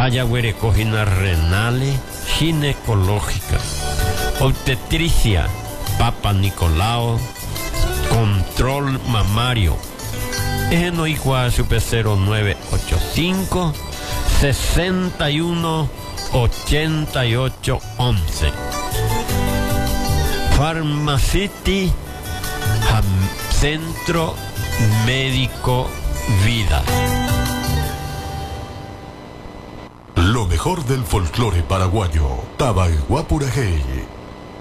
ayahuerecogina renales, ginecológica, obstetricia, Papa Nicolau, control mamario. Eno igual super 0985 61 88 11. Pharmacity, Centro Médico Vida. Lo mejor del folclore paraguayo. Tabaiguapurajey.